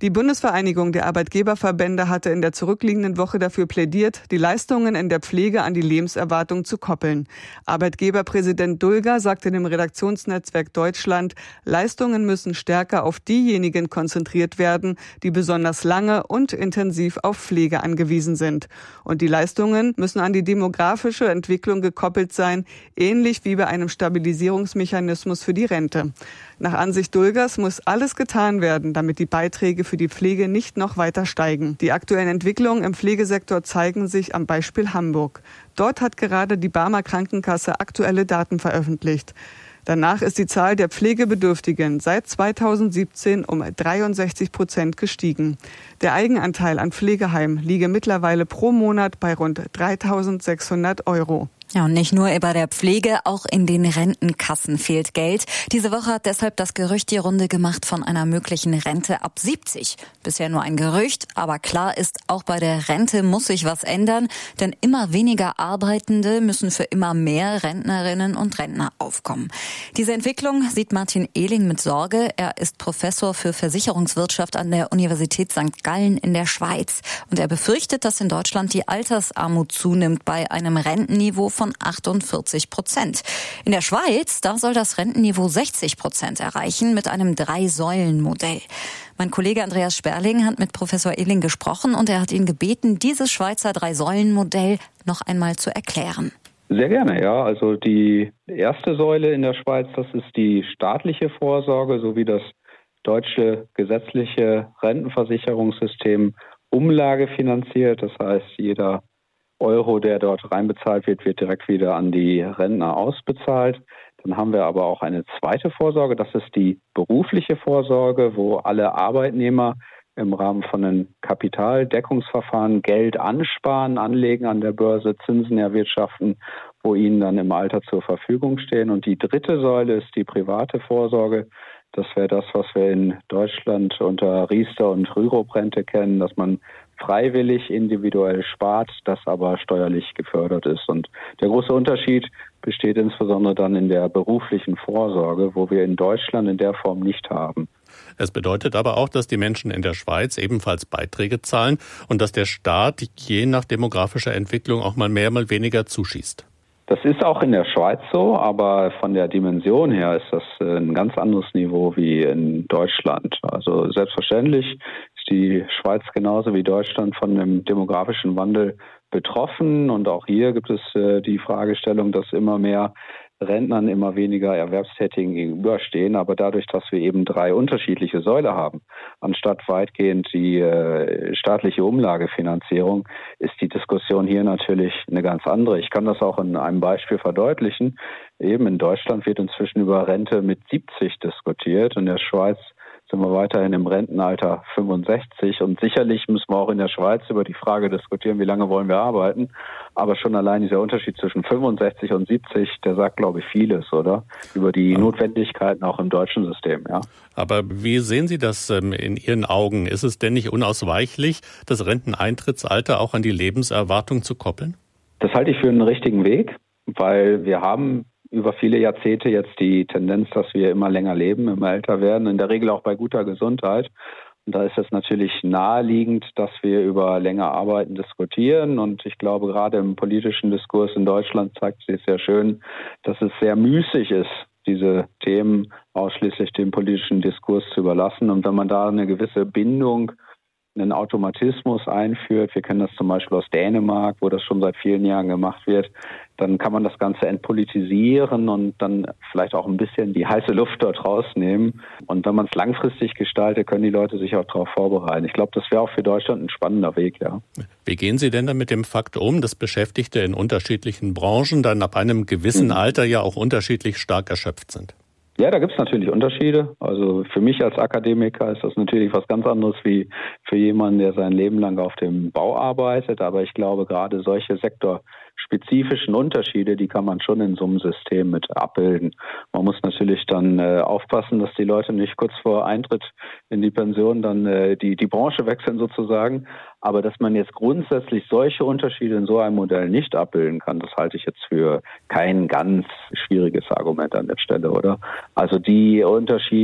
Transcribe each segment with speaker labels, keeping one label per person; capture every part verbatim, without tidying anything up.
Speaker 1: Die Bundesvereinigung der Arbeitgeberverbände hatte in der zurückliegenden Woche dafür plädiert, die Leistungen in der Pflege an die Lebenserwartung zu koppeln. Arbeitgeberpräsident Dulger sagte dem Redaktionsnetzwerk Deutschland, Leistungen müssen stärker auf diejenigen konzentriert werden, die besonders lange und intensiv auf Pflege angewiesen sind. Und die Leistungen müssen an die demografische Entwicklung gekoppelt sein, ähnlich wie bei einem Stabilisierungsmechanismus für die Rente. Nach Ansicht Dulgers muss alles getan werden, damit die Beiträge für die Pflege nicht noch weiter steigen. Die aktuellen Entwicklungen im Pflegesektor zeigen sich am Beispiel Hamburg. Dort hat gerade die Barmer Krankenkasse aktuelle Daten veröffentlicht. Danach ist die Zahl der Pflegebedürftigen seit zweitausendsiebzehn um dreiundsechzig Prozent gestiegen. Der Eigenanteil an Pflegeheimen liege mittlerweile pro Monat bei rund dreitausendsechshundert Euro.
Speaker 2: Ja, und nicht nur bei der Pflege, auch in den Rentenkassen fehlt Geld. Diese Woche hat deshalb das Gerücht die Runde gemacht von einer möglichen Rente ab siebzig. Bisher nur ein Gerücht, aber klar ist, auch bei der Rente muss sich was ändern, denn immer weniger Arbeitende müssen für immer mehr Rentnerinnen und Rentner aufkommen. Diese Entwicklung sieht Martin Ehling mit Sorge. Er ist Professor für Versicherungswirtschaft an der Universität Sankt Gallen in der Schweiz. Und er befürchtet, dass in Deutschland die Altersarmut zunimmt bei einem Rentenniveau von von achtundvierzig Prozent. In der Schweiz, da soll das Rentenniveau sechzig Prozent erreichen mit einem Drei-Säulen-Modell. Mein Kollege Andreas Sperling hat mit Professor Ehling gesprochen und er hat ihn gebeten, dieses Schweizer Drei-Säulen-Modell noch einmal zu erklären.
Speaker 3: Sehr gerne, ja. Also die erste Säule in der Schweiz, das ist die staatliche Vorsorge sowie das deutsche gesetzliche Rentenversicherungssystem umlagefinanziert. Das heißt, jeder Euro, der dort reinbezahlt wird, wird direkt wieder an die Rentner ausbezahlt. Dann haben wir aber auch eine zweite Vorsorge, das ist die berufliche Vorsorge, wo alle Arbeitnehmer im Rahmen von einem Kapitaldeckungsverfahren Geld ansparen, anlegen an der Börse, Zinsen erwirtschaften, wo ihnen dann im Alter zur Verfügung stehen. Und die dritte Säule ist die private Vorsorge. Das wäre das, was wir in Deutschland unter Riester- und Rürup-Rente kennen, dass man freiwillig individuell spart, das aber steuerlich gefördert ist. Und der große Unterschied besteht insbesondere dann in der beruflichen Vorsorge, wo wir in Deutschland in der Form nicht haben.
Speaker 4: Es bedeutet aber auch, dass die Menschen in der Schweiz ebenfalls Beiträge zahlen und dass der Staat je nach demografischer Entwicklung auch mal mehr, mal weniger zuschießt.
Speaker 3: Das ist auch in der Schweiz so, aber von der Dimension her ist das ein ganz anderes Niveau wie in Deutschland. Also selbstverständlich ist die Schweiz genauso wie Deutschland von dem demografischen Wandel betroffen. Und auch hier gibt es die Fragestellung, dass immer mehr Rentnern immer weniger Erwerbstätigen gegenüberstehen. Aber dadurch, dass wir eben drei unterschiedliche Säule haben, anstatt weitgehend die äh, staatliche Umlagefinanzierung, ist die Diskussion hier natürlich eine ganz andere. Ich kann das auch in einem Beispiel verdeutlichen. Eben in Deutschland wird inzwischen über Rente mit siebzig diskutiert. In der Schweiz sind wir weiterhin im Rentenalter fünfundsechzig. Und sicherlich müssen wir auch in der Schweiz über die Frage diskutieren, wie lange wollen wir arbeiten. Aber schon allein dieser Unterschied zwischen fünfundsechzig und siebzig, der sagt, glaube ich, vieles, oder? Über die Notwendigkeiten auch im deutschen System, ja.
Speaker 4: Aber wie sehen Sie das ähm, in Ihren Augen? Ist es denn nicht unausweichlich, das Renteneintrittsalter auch an die Lebenserwartung zu koppeln?
Speaker 3: Das halte ich für einen richtigen Weg, weil wir haben über viele Jahrzehnte jetzt die Tendenz, dass wir immer länger leben, immer älter werden, in der Regel auch bei guter Gesundheit. Und da ist es natürlich naheliegend, dass wir über länger Arbeiten diskutieren. Und ich glaube, gerade im politischen Diskurs in Deutschland zeigt sich sehr schön, dass es sehr müßig ist, diese Themen ausschließlich dem politischen Diskurs zu überlassen. Und wenn man da eine gewisse Bindung, einen Automatismus einführt, wir kennen das zum Beispiel aus Dänemark, wo das schon seit vielen Jahren gemacht wird, dann kann man das Ganze entpolitisieren und dann vielleicht auch ein bisschen die heiße Luft dort rausnehmen. Und wenn man es langfristig gestaltet, können die Leute sich auch darauf vorbereiten. Ich glaube, das wäre auch für Deutschland ein spannender Weg, ja.
Speaker 4: Wie gehen Sie denn dann mit dem Fakt um, dass Beschäftigte in unterschiedlichen Branchen dann ab einem gewissen mhm. Alter ja auch unterschiedlich stark erschöpft sind?
Speaker 3: Ja, da gibt es natürlich Unterschiede. Also für mich als Akademiker ist das natürlich was ganz anderes wie für jemanden, der sein Leben lang auf dem Bau arbeitet. Aber ich glaube, gerade solche sektorspezifischen Unterschiede, die kann man schon in so einem System mit abbilden. Man muss natürlich dann äh, aufpassen, dass die Leute nicht kurz vor Eintritt in die Pension dann äh, die, die Branche wechseln sozusagen. Aber dass man jetzt grundsätzlich solche Unterschiede in so einem Modell nicht abbilden kann, das halte ich jetzt für kein ganz schwieriges Argument an der Stelle, oder? Also die Unterschiede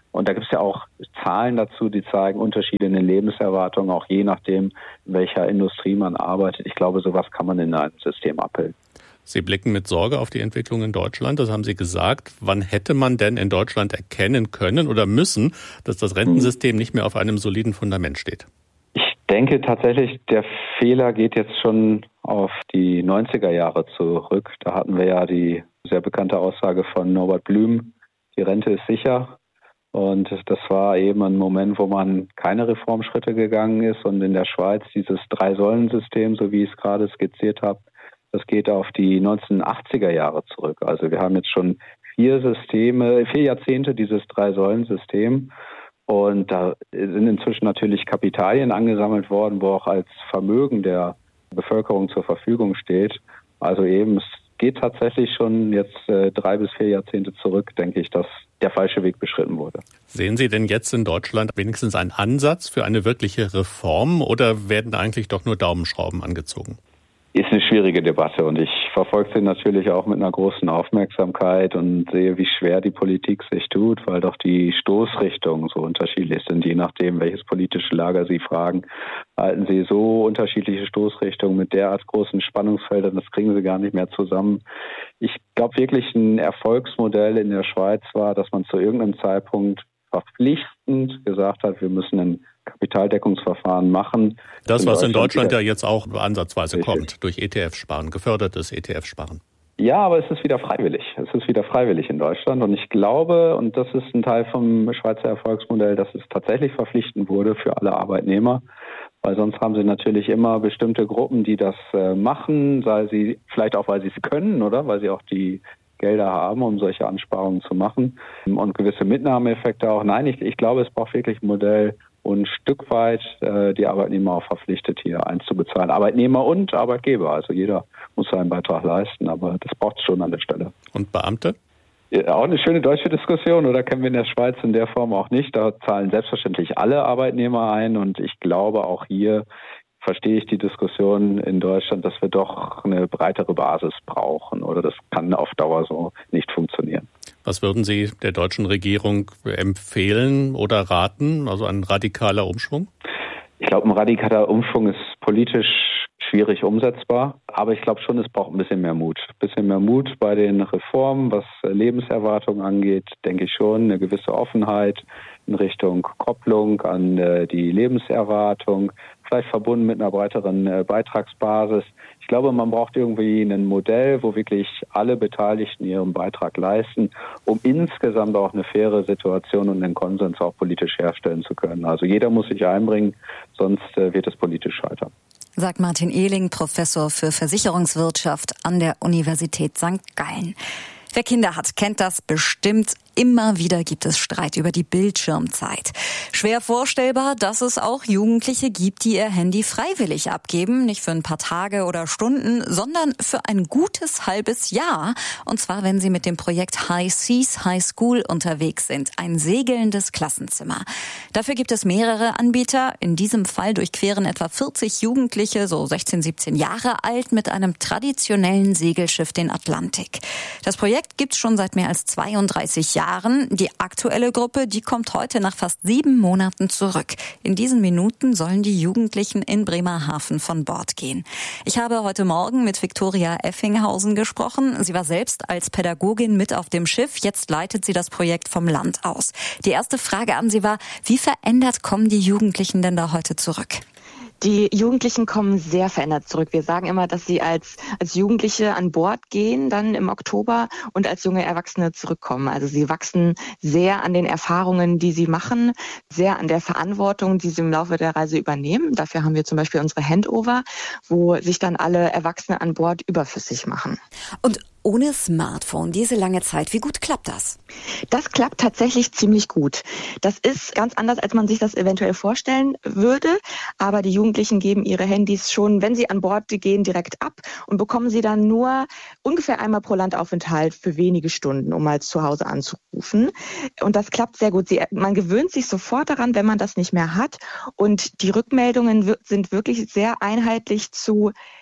Speaker 3: Und da gibt es ja auch Zahlen dazu, die zeigen Unterschiede in den Lebenserwartungen, auch je nachdem, in welcher Industrie man arbeitet. Ich glaube, sowas kann man in einem System abbilden.
Speaker 4: Sie blicken mit Sorge auf die Entwicklung in Deutschland, das haben Sie gesagt. Wann hätte man denn in Deutschland erkennen können oder müssen, dass das Rentensystem nicht mehr auf einem soliden Fundament steht?
Speaker 3: Ich denke tatsächlich, der Fehler geht jetzt schon auf die neunziger Jahre zurück. Da hatten wir ja die sehr bekannte Aussage von Norbert Blüm, die Rente ist sicher. Und das war eben ein Moment, wo man keine Reformschritte gegangen ist. Und in der Schweiz dieses Drei-Säulen-System, so wie ich es gerade skizziert habe, das geht auf die neunzehnhundertachtziger Jahre zurück. Also wir haben jetzt schon vier Systeme, vier Jahrzehnte dieses Drei-Säulen-System. Und da sind inzwischen natürlich Kapitalien angesammelt worden, wo auch als Vermögen der Bevölkerung zur Verfügung steht. Also eben, es geht tatsächlich schon jetzt äh, drei bis vier Jahrzehnte zurück, denke ich, dass der falsche Weg beschritten wurde.
Speaker 4: Sehen Sie denn jetzt in Deutschland wenigstens einen Ansatz für eine wirkliche Reform oder werden eigentlich doch nur Daumenschrauben angezogen?
Speaker 3: Ist eine schwierige Debatte und ich verfolge sie natürlich auch mit einer großen Aufmerksamkeit und sehe, wie schwer die Politik sich tut, weil doch die Stoßrichtungen so unterschiedlich sind, je nachdem, welches politische Lager Sie fragen. Halten Sie so unterschiedliche Stoßrichtungen mit derart großen Spannungsfeldern, das kriegen Sie gar nicht mehr zusammen. Ich glaube wirklich, ein Erfolgsmodell in der Schweiz war, dass man zu irgendeinem Zeitpunkt verpflichtend gesagt hat, wir müssen ein Kapitaldeckungsverfahren machen.
Speaker 4: Das, was in Deutschland ja jetzt auch ansatzweise kommt, durch E T F-Sparen, gefördertes E T F-Sparen.
Speaker 3: Ja, aber es ist wieder freiwillig. Es ist wieder freiwillig in Deutschland. Und ich glaube, und das ist ein Teil vom Schweizer Erfolgsmodell, dass es tatsächlich verpflichtend wurde für alle Arbeitnehmer. Weil sonst haben sie natürlich immer bestimmte Gruppen, die das äh, machen, sei sie vielleicht auch, weil sie es können, oder weil sie auch die Gelder haben, um solche Ansparungen zu machen und gewisse Mitnahmeeffekte auch. Nein, ich, ich glaube, es braucht wirklich ein Modell, und ein Stück weit äh, die Arbeitnehmer auch verpflichtet, hier einzubezahlen. Arbeitnehmer und Arbeitgeber. Also jeder muss seinen Beitrag leisten, aber das braucht es schon an der Stelle.
Speaker 4: Und Beamte?
Speaker 3: Ja, auch eine schöne deutsche Diskussion, oder kennen wir in der Schweiz in der Form auch nicht. Da zahlen selbstverständlich alle Arbeitnehmer ein und ich glaube auch hier verstehe ich die Diskussion in Deutschland, dass wir doch eine breitere Basis brauchen oder das kann auf Dauer so nicht funktionieren.
Speaker 4: Was würden Sie der deutschen Regierung empfehlen oder raten? Also ein radikaler Umschwung?
Speaker 3: Ich glaube, ein radikaler Umschwung ist politisch schwierig umsetzbar. Aber ich glaube schon, es braucht ein bisschen mehr Mut. Ein bisschen mehr Mut bei den Reformen, was Lebenserwartung angeht, denke ich schon. Eine gewisse Offenheit in Richtung Kopplung an äh, die Lebenserwartung, vielleicht verbunden mit einer breiteren äh, Beitragsbasis. Ich glaube, man braucht irgendwie ein Modell, wo wirklich alle Beteiligten ihren Beitrag leisten, um insgesamt auch eine faire Situation und einen Konsens auch politisch herstellen zu können. Also jeder muss sich einbringen, sonst äh, wird es politisch scheitern.
Speaker 2: Sagt Martin Ehling, Professor für Versicherungswirtschaft an der Universität Sankt Gallen. Wer Kinder hat, kennt das bestimmt. Immer wieder gibt es Streit über die Bildschirmzeit. Schwer vorstellbar, dass es auch Jugendliche gibt, die ihr Handy freiwillig abgeben. Nicht für ein paar Tage oder Stunden, sondern für ein gutes halbes Jahr. Und zwar, wenn sie mit dem Projekt High Seas High School unterwegs sind. Ein segelndes Klassenzimmer. Dafür gibt es mehrere Anbieter. In diesem Fall durchqueren etwa vierzig Jugendliche, so sechzehn, siebzehn Jahre alt, mit einem traditionellen Segelschiff den Atlantik. Das Projekt gibt's schon seit mehr als zweiunddreißig Jahren. Die aktuelle Gruppe, die kommt heute nach fast sieben Monaten zurück. In diesen Minuten sollen die Jugendlichen in Bremerhaven von Bord gehen. Ich habe heute Morgen mit Viktoria Effinghausen gesprochen. Sie war selbst als Pädagogin mit auf dem Schiff. Jetzt leitet sie das Projekt vom Land aus. Die erste Frage an sie war, wie verändert kommen die Jugendlichen denn da heute zurück?
Speaker 5: Die Jugendlichen kommen sehr verändert zurück. Wir sagen immer, dass sie als, als Jugendliche an Bord gehen, dann im Oktober und als junge Erwachsene zurückkommen. Also sie wachsen sehr an den Erfahrungen, die sie machen, sehr an der Verantwortung, die sie im Laufe der Reise übernehmen. Dafür haben wir zum Beispiel unsere Handover, wo sich dann alle Erwachsene an Bord überflüssig machen.
Speaker 2: Und ohne Smartphone diese lange Zeit, wie gut klappt das?
Speaker 5: Das klappt tatsächlich ziemlich gut. Das ist ganz anders, als man sich das eventuell vorstellen würde. Aber die Jugendlichen geben ihre Handys schon, wenn sie an Bord gehen, direkt ab und bekommen sie dann nur ungefähr einmal pro Landaufenthalt für wenige Stunden, um mal zu Hause anzurufen. Und das klappt sehr gut. Sie, man gewöhnt sich sofort daran, wenn man das nicht mehr hat. Und die Rückmeldungen sind wirklich sehr einheitlich zu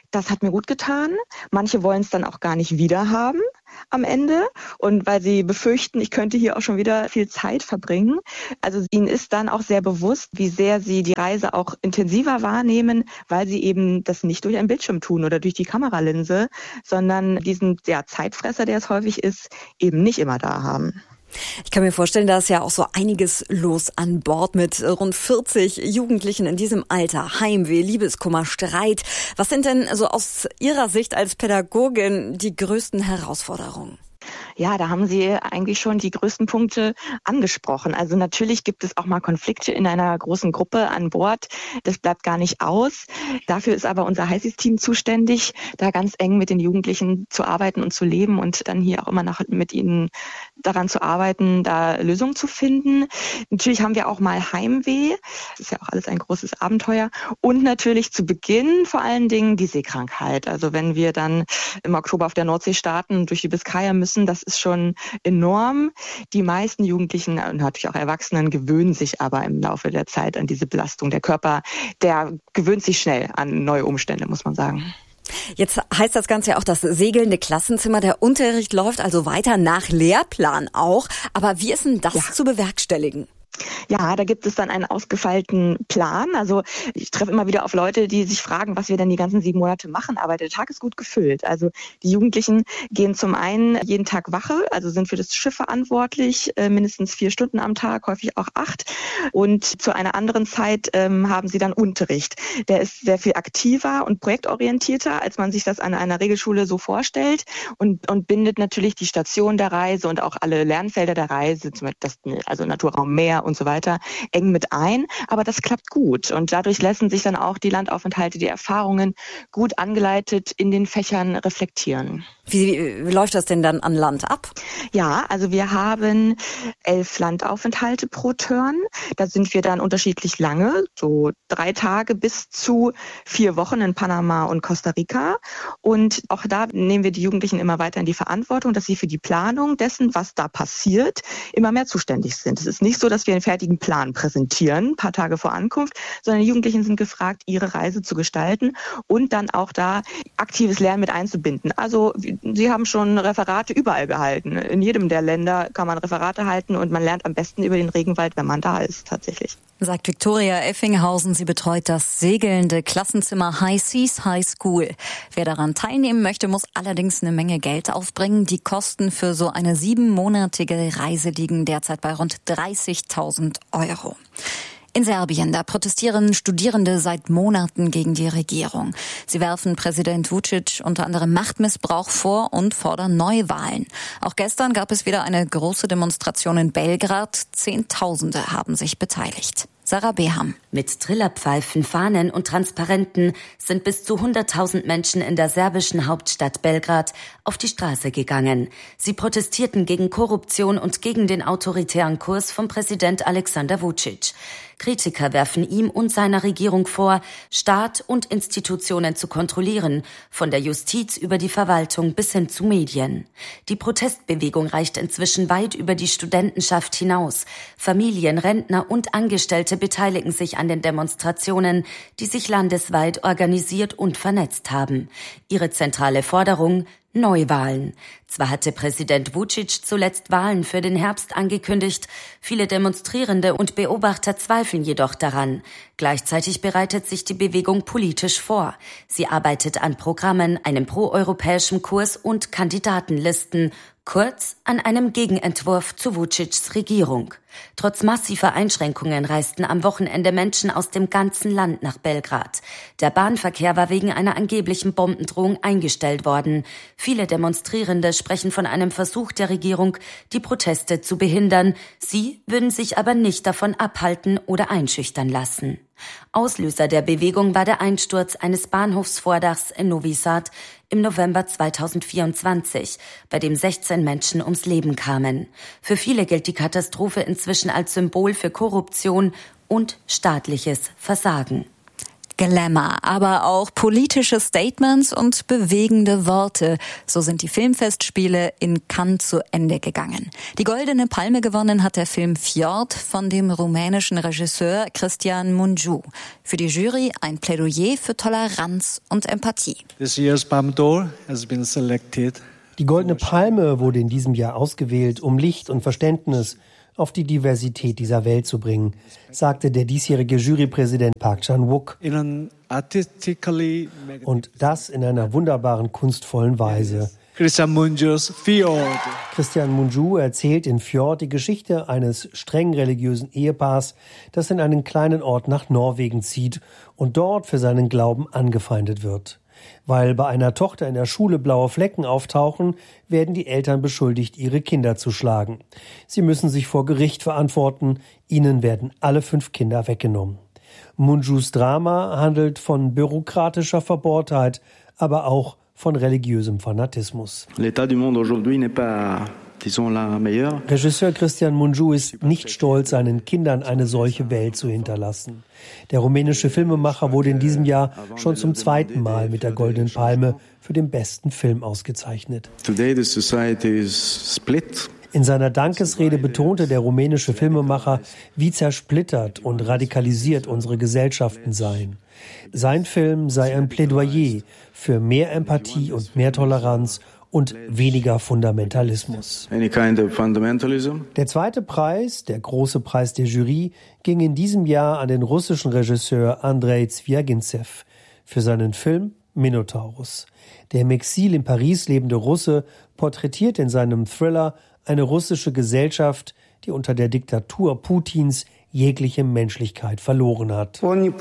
Speaker 5: Das hat mir gut getan. Manche wollen es dann auch gar nicht wieder haben am Ende. Und weil sie befürchten, ich könnte hier auch schon wieder viel Zeit verbringen. Also ihnen ist dann auch sehr bewusst, wie sehr sie die Reise auch intensiver wahrnehmen, weil sie eben das nicht durch einen Bildschirm tun oder durch die Kameralinse, sondern diesen ja, Zeitfresser, der es häufig ist, eben nicht immer da haben.
Speaker 2: Ich kann mir vorstellen, da ist ja auch so einiges los an Bord mit rund vierzig Jugendlichen in diesem Alter. Heimweh, Liebeskummer, Streit. Was sind denn so aus Ihrer Sicht als Pädagogin die größten Herausforderungen?
Speaker 5: Ja, da haben Sie eigentlich schon die größten Punkte angesprochen. Also natürlich gibt es auch mal Konflikte in einer großen Gruppe an Bord. Das bleibt gar nicht aus. Dafür ist aber unser HISES-Team zuständig, da ganz eng mit den Jugendlichen zu arbeiten und zu leben und dann hier auch immer noch mit ihnen daran zu arbeiten, da Lösungen zu finden. Natürlich haben wir auch mal Heimweh. Das ist ja auch alles ein großes Abenteuer. Und natürlich zu Beginn vor allen Dingen die Seekrankheit. Also wenn wir dann im Oktober auf der Nordsee starten und durch die Biskaya müssen, das ist schon enorm. Die meisten Jugendlichen und natürlich auch Erwachsenen gewöhnen sich aber im Laufe der Zeit an diese Belastung. Der Körper, der gewöhnt sich schnell an neue Umstände, muss man sagen.
Speaker 2: Jetzt heißt das Ganze ja auch das segelnde Klassenzimmer. Der Unterricht läuft also weiter nach Lehrplan auch. Aber wie ist denn das ja zu bewerkstelligen?
Speaker 5: Ja, da gibt es dann einen ausgefeilten Plan. Also ich treffe immer wieder auf Leute, die sich fragen, was wir denn die ganzen sieben Monate machen. Aber der Tag ist gut gefüllt. Also die Jugendlichen gehen zum einen jeden Tag Wache, also sind für das Schiff verantwortlich, äh, mindestens vier Stunden am Tag, häufig auch acht. Und zu einer anderen Zeit ähm, haben sie dann Unterricht. Der ist sehr viel aktiver und projektorientierter, als man sich das an einer Regelschule so vorstellt und, und bindet natürlich die Station der Reise und auch alle Lernfelder der Reise, zum Beispiel das, also Naturraum Meer und so weiter, eng mit ein. Aber das klappt gut. Und dadurch lassen sich dann auch die Landaufenthalte, die Erfahrungen gut angeleitet in den Fächern reflektieren.
Speaker 2: Wie, wie läuft das denn dann an Land ab?
Speaker 5: Ja, also wir haben elf Landaufenthalte pro Turn. Da sind wir dann unterschiedlich lange, so drei Tage bis zu vier Wochen in Panama und Costa Rica. Und auch da nehmen wir die Jugendlichen immer weiter in die Verantwortung, dass sie für die Planung dessen, was da passiert, immer mehr zuständig sind. Es ist nicht so, dass wir einen fertigen Plan präsentieren, ein paar Tage vor Ankunft, sondern die Jugendlichen sind gefragt, ihre Reise zu gestalten und dann auch da aktives Lernen mit einzubinden. Also sie haben schon Referate überall gehalten. In jedem der Länder kann man Referate halten und man lernt am besten über den Regenwald, wenn man da ist, tatsächlich.
Speaker 2: Sagt Viktoria Effinghausen. Sie betreut das segelnde Klassenzimmer HISES High School. Wer daran teilnehmen möchte, muss allerdings eine Menge Geld aufbringen. Die Kosten für so eine siebenmonatige Reise liegen derzeit bei rund dreißigtausend Euro. In Serbien, da protestieren Studierende seit Monaten gegen die Regierung. Sie werfen Präsident Vučić unter anderem Machtmissbrauch vor und fordern Neuwahlen. Auch gestern gab es wieder eine große Demonstration in Belgrad. Zehntausende haben sich beteiligt. Sarah Beham.
Speaker 6: Mit Trillerpfeifen, Fahnen und Transparenten sind bis zu hunderttausend Menschen in der serbischen Hauptstadt Belgrad auf die Straße gegangen. Sie protestierten gegen Korruption und gegen den autoritären Kurs von Präsident Alexander Vučić. Kritiker werfen ihm und seiner Regierung vor, Staat und Institutionen zu kontrollieren, von der Justiz über die Verwaltung bis hin zu Medien. Die Protestbewegung reicht inzwischen weit über die Studentenschaft hinaus. Familien, Rentner und Angestellte beteiligen sich an den Demonstrationen, die sich landesweit organisiert und vernetzt haben. Ihre zentrale Forderung: Neuwahlen. Zwar hatte Präsident Vučić zuletzt Wahlen für den Herbst angekündigt, viele Demonstrierende und Beobachter zweifeln jedoch daran. Gleichzeitig bereitet sich die Bewegung politisch vor. Sie arbeitet an Programmen, einem proeuropäischen Kurs und Kandidatenlisten, kurz an einem Gegenentwurf zu Vučićs Regierung. Trotz massiver Einschränkungen reisten am Wochenende Menschen aus dem ganzen Land nach Belgrad. Der Bahnverkehr war wegen einer angeblichen Bombendrohung eingestellt worden. Viele Demonstrierende sprechen von einem Versuch der Regierung, die Proteste zu behindern. Sie würden sich aber nicht davon abhalten oder einschüchtern lassen. Auslöser der Bewegung war der Einsturz eines Bahnhofsvordachs in Novi Sad im November zweitausendvierundzwanzig, bei dem sechzehn Menschen ums Leben kamen. Für viele gilt die Katastrophe inzwischen als Symbol für Korruption und staatliches Versagen.
Speaker 2: Glamour, aber auch politische Statements und bewegende Worte. So sind die Filmfestspiele in Cannes zu Ende gegangen. Die Goldene Palme gewonnen hat der Film Fjord von dem rumänischen Regisseur Cristian Mungiu. Für die Jury ein Plädoyer für Toleranz und Empathie.
Speaker 7: This year's Palme d'Or has been selected.
Speaker 8: Die Goldene Palme wurde in diesem Jahr ausgewählt, um Licht und Verständnis auf die Diversität dieser Welt zu bringen, sagte der diesjährige Jurypräsident Park Chan-wook. Und das in einer wunderbaren, kunstvollen Weise.
Speaker 7: Cristian Mungiu's Fjord.
Speaker 8: Cristian Mungiu erzählt in Fjord die Geschichte eines streng religiösen Ehepaars, das in einen kleinen Ort nach Norwegen zieht und dort für seinen Glauben angefeindet wird. Weil bei einer Tochter in der Schule blaue Flecken auftauchen, werden die Eltern beschuldigt, ihre Kinder zu schlagen. Sie müssen sich vor Gericht verantworten, ihnen werden alle fünf Kinder weggenommen. Mungius Drama handelt von bürokratischer Verbohrtheit, aber auch von religiösem Fanatismus.
Speaker 9: L'état du monde aujourd'hui n'est pas, disons, la meilleure.
Speaker 8: Regisseur Cristian Mungiu ist nicht stolz, seinen Kindern eine solche Welt zu hinterlassen. Der rumänische Filmemacher wurde in diesem Jahr schon zum zweiten Mal mit der Goldenen Palme für den besten Film ausgezeichnet.
Speaker 9: Today the society is split.
Speaker 8: In seiner Dankesrede betonte der rumänische Filmemacher, wie zersplittert und radikalisiert unsere Gesellschaften seien. Sein Film sei ein Plädoyer für mehr Empathie und mehr Toleranz und weniger Fundamentalismus.
Speaker 9: Any kind of fundamentalism.
Speaker 8: Der zweite Preis, der große Preis der Jury, ging in diesem Jahr an den russischen Regisseur Andrei Zwjagintsev für seinen Film Minotaurus. Der im Exil in Paris lebende Russe porträtiert in seinem Thriller eine russische Gesellschaft, die unter der Diktatur Putins jegliche Menschlichkeit verloren hat.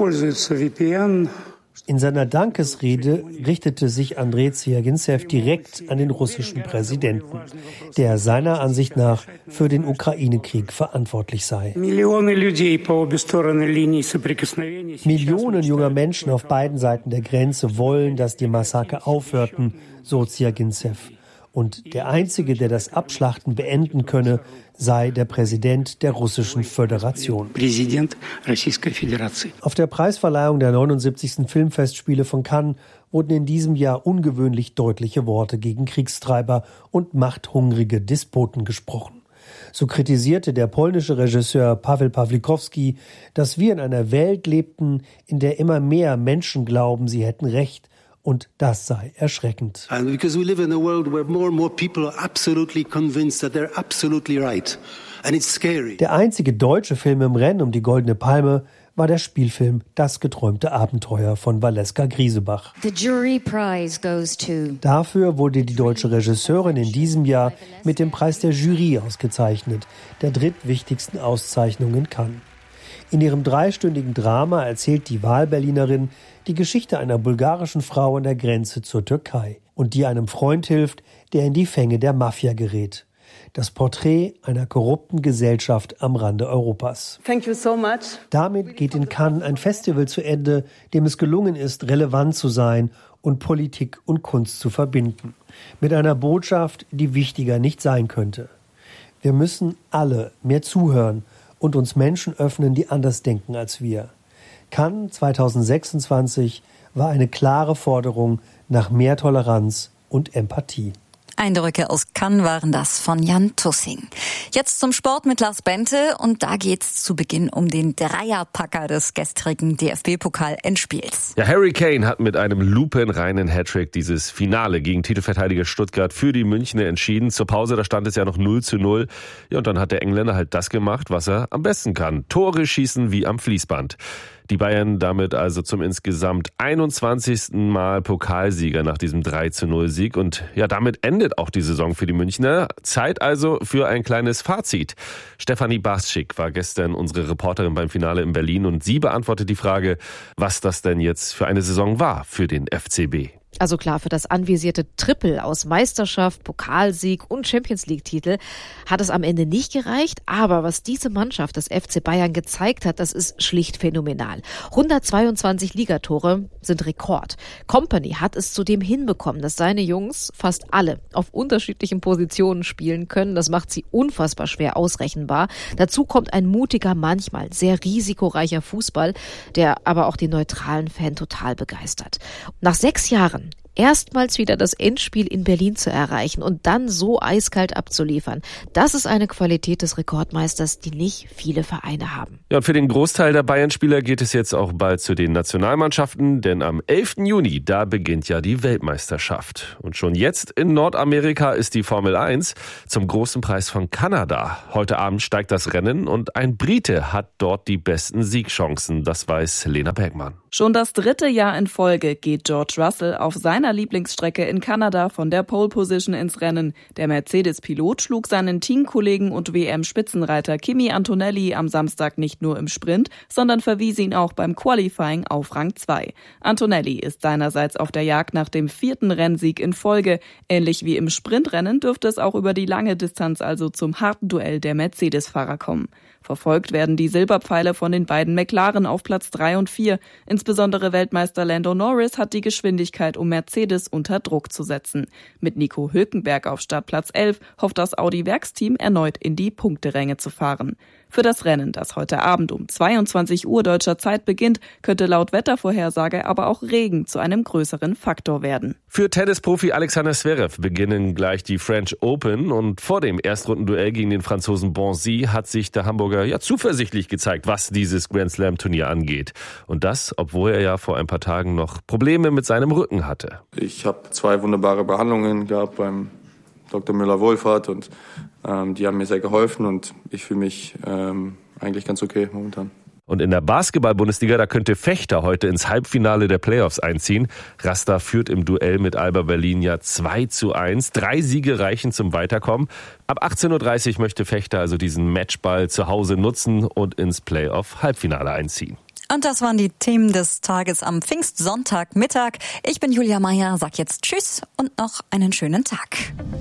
Speaker 8: In seiner Dankesrede richtete sich Andrei Zwjagintsev direkt an den russischen Präsidenten, der seiner Ansicht nach für den Ukraine-Krieg verantwortlich sei. Millionen junger Menschen auf beiden Seiten der Grenze wollen, dass die Massaker aufhörten, so Zwjagintsev. Und der Einzige, der das Abschlachten beenden könne, sei der Präsident der Russischen Föderation. Auf der Preisverleihung der neunundsiebzigsten Filmfestspiele von Cannes wurden in diesem Jahr ungewöhnlich deutliche Worte gegen Kriegstreiber und machthungrige Despoten gesprochen. So kritisierte der polnische Regisseur Paweł Pawlikowski, dass wir in einer Welt lebten, in der immer mehr Menschen glauben, sie hätten Recht. Und das sei erschreckend.
Speaker 10: And because we live in a world where more and more people are absolutely convinced that they're absolutely right. And it's scary.
Speaker 8: Der einzige deutsche Film im Rennen um die Goldene Palme war der Spielfilm Das geträumte Abenteuer von Valeska Griesebach.
Speaker 11: The jury prize goes to.
Speaker 8: Dafür wurde die deutsche Regisseurin in diesem Jahr mit dem Preis der Jury ausgezeichnet, der drittwichtigsten Auszeichnung in Cannes. In ihrem dreistündigen Drama erzählt die Wahlberlinerin die Geschichte einer bulgarischen Frau an der Grenze zur Türkei und die einem Freund hilft, der in die Fänge der Mafia gerät. Das Porträt einer korrupten Gesellschaft am Rande Europas.
Speaker 12: Thank you so much.
Speaker 8: Damit geht in Cannes ein Festival zu Ende, dem es gelungen ist, relevant zu sein und Politik und Kunst zu verbinden. Mit einer Botschaft, die wichtiger nicht sein könnte. Wir müssen alle mehr zuhören und uns Menschen öffnen, die anders denken als wir. Cannes zweitausendsechsundzwanzig war eine klare Forderung nach mehr Toleranz und Empathie.
Speaker 2: Eindrücke aus Cannes waren das von Jan Tussing. Jetzt zum Sport mit Lars Bente und da geht's zu Beginn um den Dreierpacker des gestrigen D F B-Pokal-Endspiels.
Speaker 13: Ja, Harry Kane hat mit einem lupenreinen Hattrick dieses Finale gegen Titelverteidiger Stuttgart für die Münchner entschieden. Zur Pause, da stand es ja noch null zu null. Ja, und dann hat der Engländer halt das gemacht, was er am besten kann. Tore schießen wie am Fließband. Die Bayern damit also zum insgesamt einundzwanzigsten Mal Pokalsieger nach diesem drei zu null Sieg. Und ja, damit endet auch die Saison für die Münchner. Zeit also für ein kleines Fazit. Stefanie Baschik war gestern unsere Reporterin beim Finale in Berlin und sie beantwortet die Frage, was das denn jetzt für eine Saison war für den F C B.
Speaker 12: Also klar, für das anvisierte Triple aus Meisterschaft, Pokalsieg und Champions-League-Titel hat es am Ende nicht gereicht. Aber was diese Mannschaft des F C Bayern gezeigt hat, das ist schlicht phänomenal. hundertzweiundzwanzig Ligatore sind Rekord. Kompany hat es zudem hinbekommen, dass seine Jungs fast alle auf unterschiedlichen Positionen spielen können. Das macht sie unfassbar schwer ausrechenbar. Dazu kommt ein mutiger, manchmal sehr risikoreicher Fußball, der aber auch den neutralen Fan total begeistert. Nach sechs Jahren erstmals wieder das Endspiel in Berlin zu erreichen und dann so eiskalt abzuliefern. Das ist eine Qualität des Rekordmeisters, die nicht viele Vereine haben.
Speaker 13: Ja, und für den Großteil der Bayern-Spieler geht es jetzt auch bald zu den Nationalmannschaften, denn am elften Juni, da beginnt ja die Weltmeisterschaft. Und schon jetzt in Nordamerika ist die Formel eins zum großen Preis von Kanada. Heute Abend steigt das Rennen und ein Brite hat dort die besten Siegchancen. Das weiß Lena Bergmann.
Speaker 14: Schon das dritte Jahr in Folge geht George Russell auf seiner Lieblingsstrecke in Kanada von der Pole Position ins Rennen. Der Mercedes-Pilot schlug seinen Teamkollegen und W M-Spitzenreiter Kimi Antonelli am Samstag nicht nur im Sprint, sondern verwies ihn auch beim Qualifying auf Rang zwei. Antonelli ist seinerseits auf der Jagd nach dem vierten Rennsieg in Folge. Ähnlich wie im Sprintrennen dürfte es auch über die lange Distanz also zum harten Duell der Mercedes-Fahrer kommen. Verfolgt werden die Silberpfeile von den beiden McLaren auf Platz drei und vier. Insbesondere Weltmeister Lando Norris hat die Geschwindigkeit, um Mercedes unter Druck zu setzen. Mit Nico Hülkenberg auf Startplatz elf hofft das Audi-Werksteam erneut in die Punkteränge zu fahren. Für das Rennen, das heute Abend um zweiundzwanzig Uhr deutscher Zeit beginnt, könnte laut Wettervorhersage aber auch Regen zu einem größeren Faktor werden.
Speaker 13: Für Tennisprofi Alexander Zverev beginnen gleich die French Open und vor dem Erstrundenduell gegen den Franzosen Bonzi hat sich der Hamburger ja zuversichtlich gezeigt, was dieses Grand Slam Turnier angeht. Und das, obwohl er ja vor ein paar Tagen noch Probleme mit seinem Rücken hatte.
Speaker 15: Ich habe zwei wunderbare Behandlungen gehabt beim Doktor Müller-Wohlfahrt und ähm, die haben mir sehr geholfen und ich fühle mich ähm, eigentlich ganz okay momentan.
Speaker 13: Und in der Basketball-Bundesliga, da könnte Fechter heute ins Halbfinale der Playoffs einziehen. Rasta führt im Duell mit Alba Berlin ja zwei zu eins. Drei Siege reichen zum Weiterkommen. Ab achtzehn Uhr dreißig möchte Fechter also diesen Matchball zu Hause nutzen und ins Playoff-Halbfinale einziehen.
Speaker 2: Und das waren die Themen des Tages am Pfingstsonntagmittag. Ich bin Julia Meyer, sag jetzt Tschüss und noch einen schönen Tag.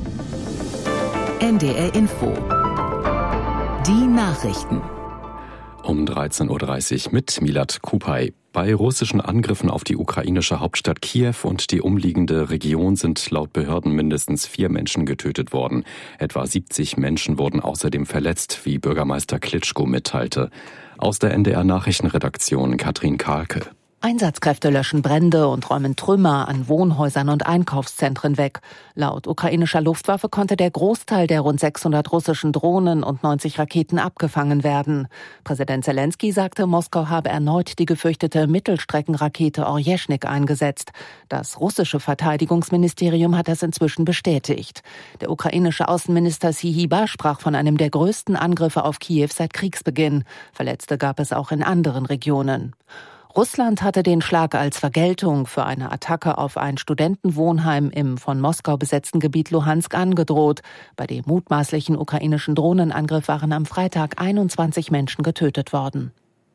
Speaker 16: N D R Info. Die Nachrichten.
Speaker 17: Um dreizehn Uhr dreißig mit Milad Kupay. Bei russischen Angriffen auf die ukrainische Hauptstadt Kiew und die umliegende Region sind laut Behörden mindestens vier Menschen getötet worden. Etwa siebzig Menschen wurden außerdem verletzt, wie Bürgermeister Klitschko mitteilte. Aus der N D R-Nachrichtenredaktion Katrin Kahlke.
Speaker 18: Einsatzkräfte löschen Brände und räumen Trümmer an Wohnhäusern und Einkaufszentren weg. Laut ukrainischer Luftwaffe konnte der Großteil der rund sechshundert russischen Drohnen und neunzig Raketen abgefangen werden. Präsident Zelensky sagte, Moskau habe erneut die gefürchtete Mittelstreckenrakete Orjeschnik eingesetzt. Das russische Verteidigungsministerium hat das inzwischen bestätigt. Der ukrainische Außenminister Syzyba sprach von einem der größten Angriffe auf Kiew seit Kriegsbeginn. Verletzte gab es auch in anderen Regionen. Russland hatte den Schlag als Vergeltung für eine Attacke auf ein Studentenwohnheim im von Moskau besetzten Gebiet Luhansk angedroht. Bei dem mutmaßlichen ukrainischen Drohnenangriff waren am Freitag einundzwanzig Menschen getötet worden.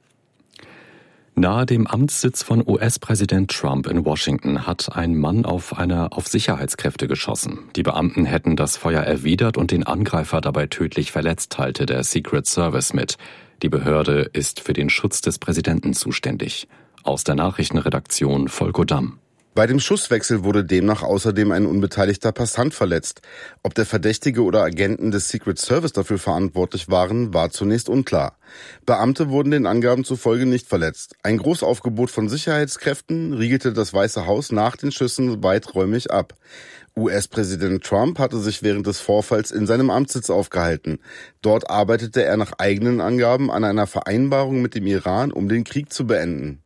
Speaker 17: Nahe dem Amtssitz von U S-Präsident Trump in Washington hat ein Mann auf eine auf Sicherheitskräfte geschossen. Die Beamten hätten das Feuer erwidert und den Angreifer dabei tödlich verletzt, teilte der Secret Service mit. Die Behörde ist für den Schutz des Präsidenten zuständig. Aus der Nachrichtenredaktion Volko Damm.
Speaker 19: Bei dem Schusswechsel wurde demnach außerdem ein unbeteiligter Passant verletzt. Ob der Verdächtige oder Agenten des Secret Service dafür verantwortlich waren, war zunächst unklar. Beamte wurden den Angaben zufolge nicht verletzt. Ein Großaufgebot von Sicherheitskräften riegelte das Weiße Haus nach den Schüssen weiträumig ab. U S-Präsident Trump hatte sich während des Vorfalls in seinem Amtssitz aufgehalten. Dort arbeitete er nach eigenen Angaben an einer Vereinbarung mit dem Iran, um den Krieg zu beenden.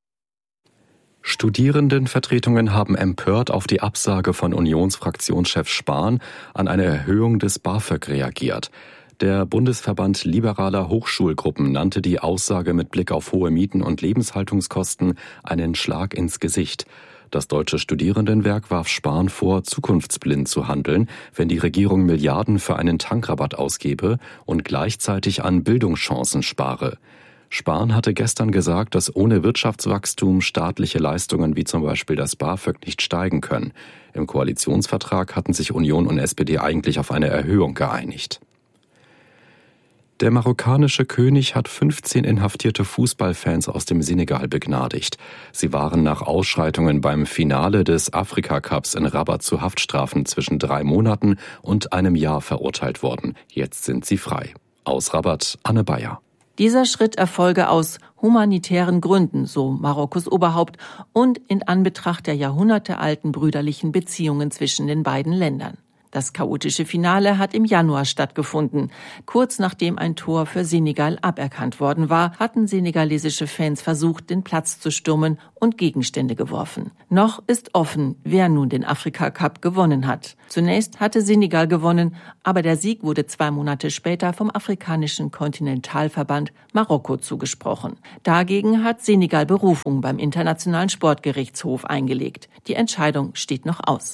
Speaker 17: Studierendenvertretungen haben empört auf die Absage von Unionsfraktionschef Spahn an eine Erhöhung des BAföG reagiert. Der Bundesverband liberaler Hochschulgruppen nannte die Aussage mit Blick auf hohe Mieten und Lebenshaltungskosten einen Schlag ins Gesicht. Das Deutsche Studierendenwerk warf Spahn vor, zukunftsblind zu handeln, wenn die Regierung Milliarden für einen Tankrabatt ausgebe und gleichzeitig an Bildungschancen spare. Spahn hatte gestern gesagt, dass ohne Wirtschaftswachstum staatliche Leistungen wie zum Beispiel das BAföG nicht steigen können. Im Koalitionsvertrag hatten sich Union und S P D eigentlich auf eine Erhöhung geeinigt. Der marokkanische König hat fünfzehn inhaftierte Fußballfans aus dem Senegal begnadigt. Sie waren nach Ausschreitungen beim Finale des Afrika-Cups in Rabat zu Haftstrafen zwischen drei Monaten und einem Jahr verurteilt worden. Jetzt sind sie frei. Aus Rabat, Anne Bayer.
Speaker 20: Dieser Schritt erfolge aus humanitären Gründen, so Marokkos Oberhaupt, und in Anbetracht der jahrhundertealten brüderlichen Beziehungen zwischen den beiden Ländern. Das chaotische Finale hat im Januar stattgefunden. Kurz nachdem ein Tor für Senegal aberkannt worden war, hatten senegalesische Fans versucht, den Platz zu stürmen und Gegenstände geworfen. Noch ist offen, wer nun den Afrika-Cup gewonnen hat. Zunächst hatte Senegal gewonnen, aber der Sieg wurde zwei Monate später vom afrikanischen Kontinentalverband Marokko zugesprochen. Dagegen hat Senegal Berufung beim Internationalen Sportgerichtshof eingelegt. Die Entscheidung steht noch aus.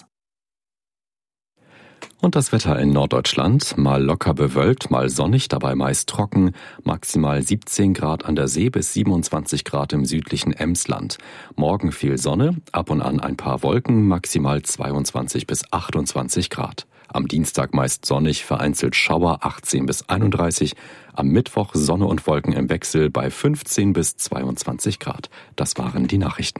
Speaker 17: Und das Wetter in Norddeutschland, mal locker bewölkt, mal sonnig, dabei meist trocken, maximal siebzehn Grad an der See bis siebenundzwanzig Grad im südlichen Emsland. Morgen viel Sonne, ab und an ein paar Wolken, maximal zweiundzwanzig bis achtundzwanzig Grad. Am Dienstag meist sonnig, vereinzelt Schauer achtzehn bis einunddreißig, am Mittwoch Sonne und Wolken im Wechsel bei fünfzehn bis zweiundzwanzig Grad. Das waren die Nachrichten.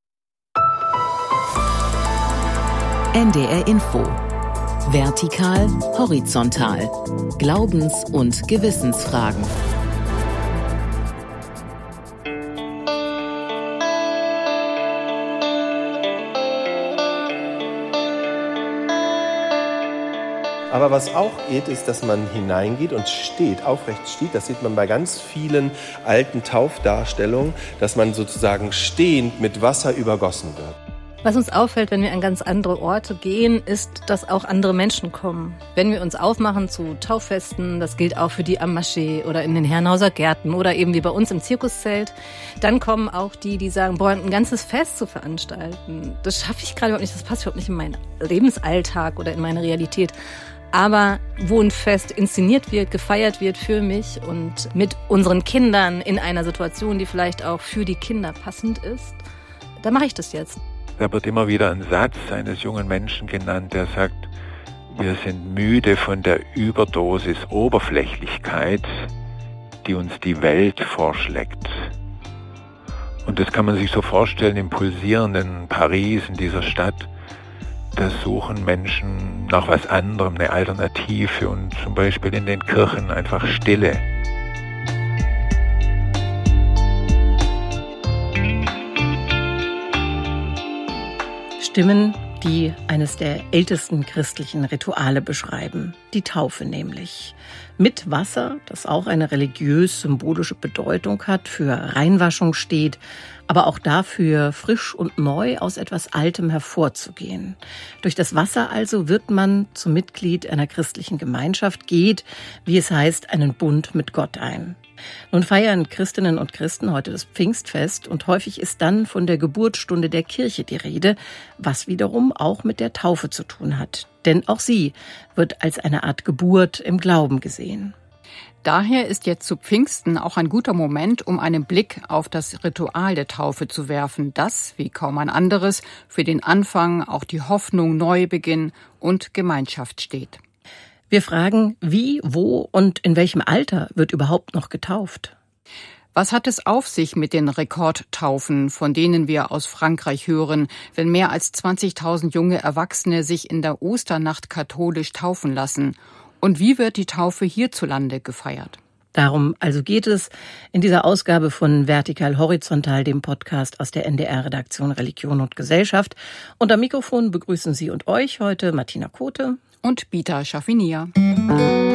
Speaker 16: N D R Info. Vertikal, horizontal. Glaubens- und Gewissensfragen.
Speaker 21: Aber was auch geht, ist, dass man hineingeht und steht, aufrecht steht. Das sieht man bei ganz vielen alten Taufdarstellungen, dass man sozusagen stehend mit Wasser übergossen wird.
Speaker 22: Was uns auffällt, wenn wir an ganz andere Orte gehen, ist, dass auch andere Menschen kommen. Wenn wir uns aufmachen zu Tauffesten, das gilt auch für die am Marché oder in den Herrenhauser Gärten oder eben wie bei uns im Zirkuszelt, dann kommen auch die, die sagen, boah, ein ganzes Fest zu veranstalten, das schaffe ich gerade überhaupt nicht, das passt überhaupt nicht in meinen Lebensalltag oder in meine Realität. Aber wo ein Fest inszeniert wird, gefeiert wird für mich und mit unseren Kindern in einer Situation, die vielleicht auch für die Kinder passend ist, da mache ich das jetzt.
Speaker 23: Da wird immer wieder ein Satz eines jungen Menschen genannt, der sagt, wir sind müde von der Überdosis Oberflächlichkeit, die uns die Welt vorschlägt. Und das kann man sich so vorstellen im pulsierenden Paris, in dieser Stadt. Da suchen Menschen nach was anderem, eine Alternative und zum Beispiel in den Kirchen einfach Stille.
Speaker 20: Stimmen, die eines der ältesten christlichen Rituale beschreiben, die Taufe nämlich. Mit Wasser, das auch eine religiös-symbolische Bedeutung hat, für Reinwaschung steht, aber auch dafür, frisch und neu aus etwas Altem hervorzugehen. Durch das Wasser also wird man zum Mitglied einer christlichen Gemeinschaft, geht, wie es heißt, einen Bund mit Gott ein. Nun feiern Christinnen und Christen heute das Pfingstfest und häufig ist dann von der Geburtsstunde der Kirche die Rede, was wiederum auch mit der Taufe zu tun hat. Denn auch sie wird als eine Art Geburt im Glauben gesehen.
Speaker 24: Daher ist jetzt zu Pfingsten auch ein guter Moment, um einen Blick auf das Ritual der Taufe zu werfen, das, wie kaum ein anderes, für den Anfang, auch die Hoffnung, Neubeginn und Gemeinschaft steht.
Speaker 20: Wir fragen, wie, wo und in welchem Alter wird überhaupt noch getauft?
Speaker 24: Was hat es auf sich mit den Rekordtaufen, von denen wir aus Frankreich hören, wenn mehr als zwanzigtausend junge Erwachsene sich in der Osternacht katholisch taufen lassen? Und wie wird die Taufe hierzulande gefeiert?
Speaker 20: Darum also geht es in dieser Ausgabe von Vertikal Horizontal, dem Podcast aus der N D R-Redaktion Religion und Gesellschaft. Und am Mikrofon begrüßen Sie und euch heute Martina Kote
Speaker 24: und Bita Schaffinier.